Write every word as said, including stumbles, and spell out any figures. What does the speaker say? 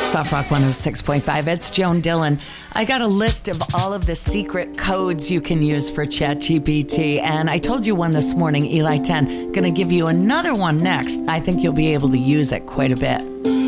Soft Rock one oh six point five. It's Joan Dillon. I got a list of all of the secret codes you can use for ChatGPT, and I told you one this morning, Eli ten. Going to give you another one next. I think you'll be able to use it quite a bit.